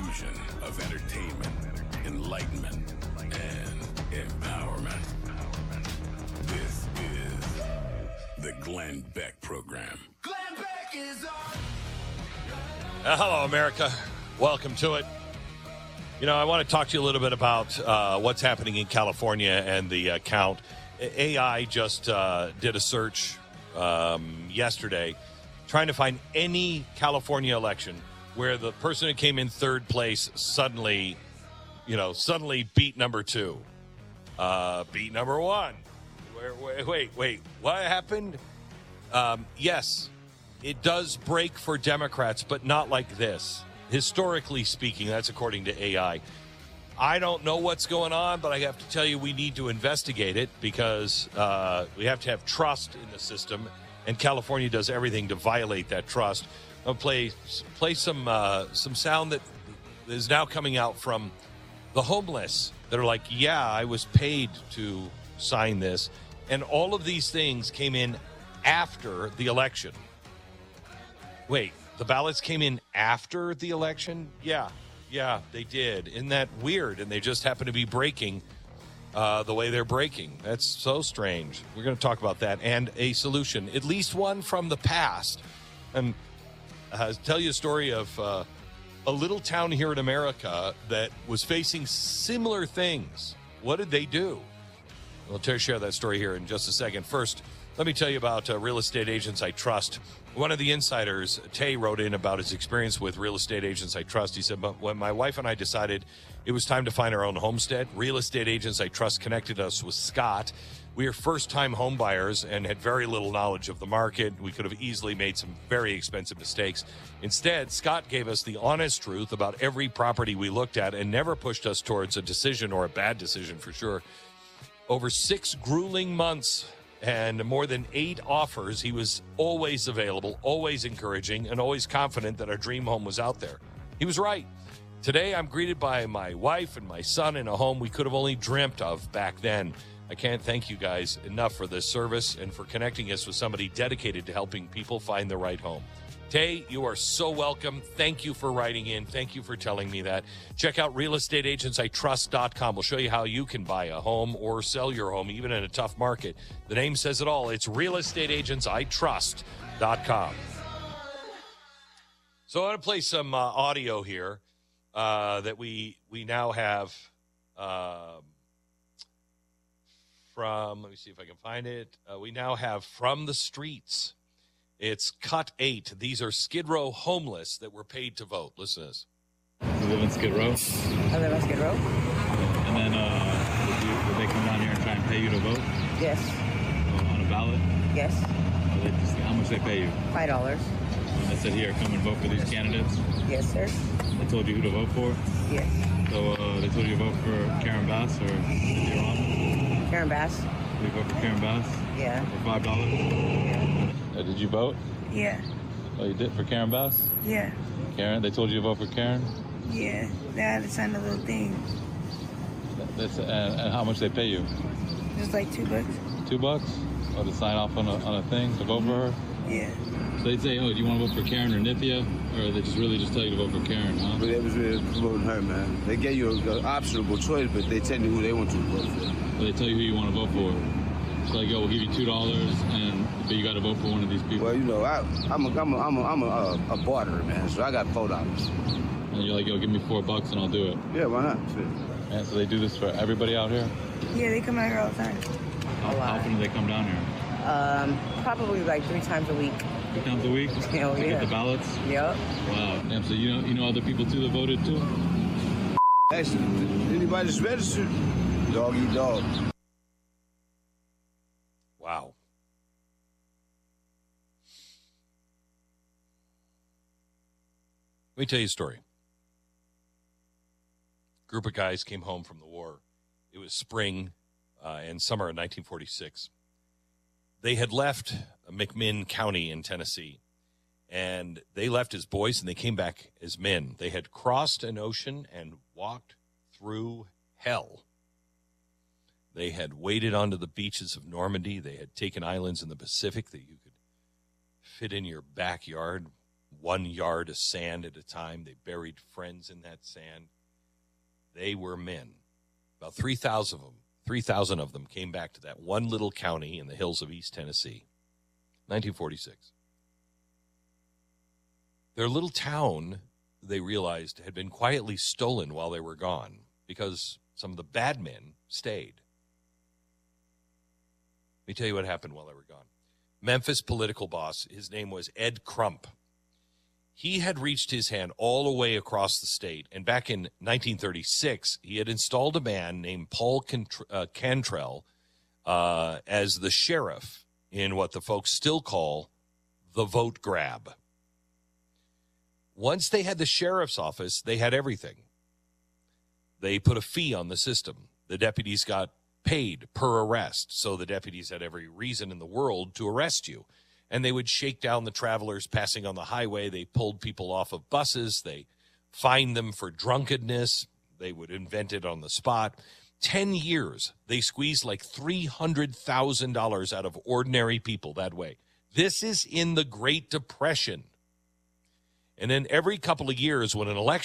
fusion of entertainment, enlightenment, and empowerment. This is the Glenn Beck Program. Glenn Beck is on. Hello, America. Welcome to it. You know, I want to talk to you a little bit about what's happening in California and the count. AI just did a search yesterday trying to find any California election where the person who came in third place suddenly beat number two, beat number one. Wait, what happened? Yes, it does break for Democrats, but not like this. Historically speaking, that's according to AI. I don't know what's going on, but I have to tell you we need to investigate it because we have to have trust in the system, and California does everything to violate that trust. I'll play some sound that is now coming out from the homeless that are like, yeah, I was paid to sign this. And all of these things came in after the election. Wait, the ballots came in after the election? Yeah, they did. Isn't that weird? And they just happen to be breaking the way they're breaking. That's so strange. We're going to talk about that and a solution, at least one from the past. And tell you a story of a little town here in America that was facing similar things. What did they do? We'll share that story here in just a second. First, let me tell you about Real Estate Agents I Trust. One of the insiders, Tay, wrote in about his experience with Real Estate Agents I Trust. He said, but when my wife and I decided it was time to find our own homestead, Real Estate Agents I Trust connected us with Scott. We are first-time home buyers and had very little knowledge of the market. We could have easily made some very expensive mistakes. Instead, Scott gave us the honest truth about every property we looked at and never pushed us towards a decision, or a bad decision for sure. Over 6 grueling months and more than 8 offers, he was always available, always encouraging, and always confident that our dream home was out there. He was right. Today, I'm greeted by my wife and my son in a home we could have only dreamt of back then. I can't thank you guys enough for this service and for connecting us with somebody dedicated to helping people find the right home. Tay, you are so welcome. Thank you for writing in. Thank you for telling me that. Check out realestateagentsitrust.com. We'll show you how you can buy a home or sell your home, even in a tough market. The name says it all. It's realestateagentsitrust.com. So I want to play some audio here that we now have from, let me see if I can find it. We now have From the Streets. It's Cut 8. These are Skid Row homeless that were paid to vote. Listen to this. You live in Skid Row? I live in Skid Row. And then would they come down here and try and pay you to vote? Yes. On a ballot? Yes. How much they pay you? $5. And they said, here, come and vote for these candidates? Yes, sir. They told you who to vote for? Yes. So they told you to vote for Karen Bass or Cynthia Romney? Karen Bass. Did you vote for Karen Bass? Yeah. For $5? Yeah. Did you vote? Yeah. Oh, you did? For Karen Bass? Yeah. Karen? They told you to vote for Karen? Yeah. They had to sign a little thing. And how much they pay you? Just like $2. $2? Oh, to sign off on a thing to vote for her? Yeah. So they'd say, oh, do you want to vote for Karen or Nithya? Or they just really just tell you to vote for Karen, huh? But they was really promoting her, man. They gave you an optional choice, but they tell you who they want you to vote for. Well, they tell you who you want to vote for. So like, yo, we'll give you $2, but you got to vote for one of these people. Well, you know, I'm a barterer, man. So I got $4. And you're like, yo, give me $4 and I'll do it. Yeah, why not? Shit. And so they do this for everybody out here? Yeah, they come out here all the time. How often do they come down here? Probably like 3 times a week. 3 times a week? Hell to yeah. get the ballots? Yep. Wow. Damn, so you know other people too that voted too? Actually, anybody that's registered, dog eat dog. Wow. Let me tell you a story. A group of guys came home from the war. It was spring and summer of 1946. They had left McMinn County in Tennessee, and they left as boys and they came back as men. They had crossed an ocean and walked through hell. They had waded onto the beaches of Normandy. They had taken islands in the Pacific that you could fit in your backyard, 1 yard of sand at a time. They buried friends in that sand. They were men. About 3,000 of them came back to that one little county in the hills of East Tennessee, 1946. Their little town, they realized, had been quietly stolen while they were gone because some of the bad men stayed. Let me tell you what happened while they were gone. Memphis political boss, his name was Ed Crump. He had reached his hand all the way across the state, and back in 1936, he had installed a man named Paul Cantrell as the sheriff in what the folks still call the vote grab. Once they had the sheriff's office, they had everything. They put a fee on the system. The deputies got paid per arrest, so the deputies had every reason in the world to arrest you. And they would shake down the travelers passing on the highway. They pulled people off of buses. They fined them for drunkenness. They would invent it on the spot. 10 years, they squeezed like $300,000 out of ordinary people that way. This is in the Great Depression. And then every couple of years when an election